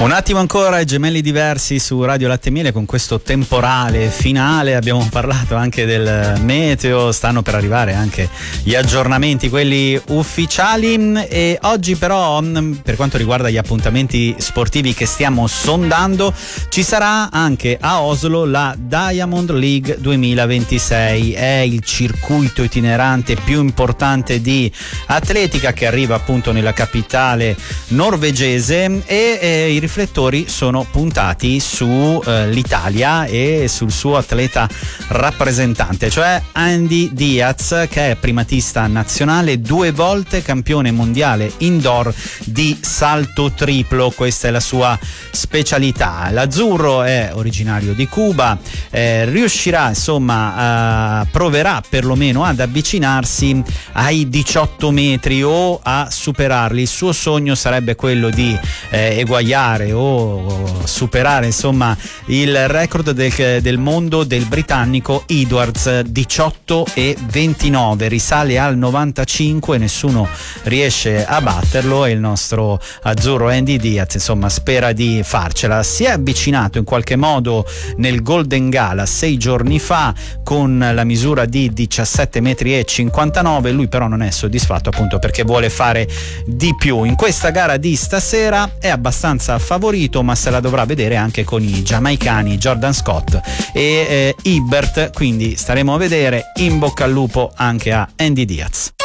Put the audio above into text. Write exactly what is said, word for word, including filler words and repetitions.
Un attimo ancora ai Gemelli Diversi su Radio Latte e Miele con questo temporale finale. Abbiamo parlato anche del meteo, stanno per arrivare anche gli aggiornamenti, quelli ufficiali, e oggi però per quanto riguarda gli appuntamenti sportivi che stiamo sondando ci sarà anche a Oslo la Diamond League duemilaventisei. È il circuito itinerante più importante di atletica che arriva appunto nella capitale norvegese e eh, i riflettori sono puntati su eh, l'Italia e sul suo atleta rappresentante, cioè Andy Diaz, che è primatista nazionale, due volte campione mondiale indoor di salto triplo. Questa è la sua specialità. L'azzurro è originario di Cuba, eh, riuscirà insomma, eh, proverà perlomeno ad avvicinarsi ai diciotto metri o a superarli. Il suo sogno sarebbe quello di eh, eguagliare o superare insomma il record del, del mondo del britannico Edwards, diciotto e ventinove, risale al novantacinque, nessuno riesce a batterlo e il nostro azzurro Andy Diaz insomma spera di farcela. Si è avvicinato in qualche modo nel Golden Gala sei giorni fa con la misura di diciassette metri e cinquantanove, lui però non è soddisfatto appunto perché vuole fare di più. In questa gara di stasera è abbastanza favorito, ma se la dovrà vedere anche con i giamaicani Jordan Scott e eh, Ibert, quindi staremo a vedere. In bocca al lupo anche a Andy Diaz.